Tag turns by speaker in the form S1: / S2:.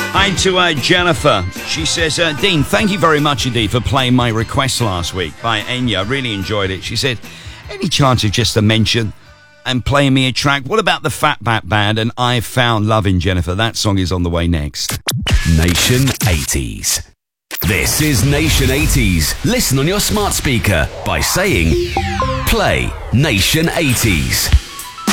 S1: Hi to Jennifer. She says, Dean, thank you very much indeed for playing my request last week by Enya. I really enjoyed it. She said, any chance of just a mention and playing me a track? What about the Fatback Band and I Found Lovin' Jennifer? That song is on the way next.
S2: Nation 80s. This is Nation 80s. Listen on your smart speaker by saying, play Nation 80s.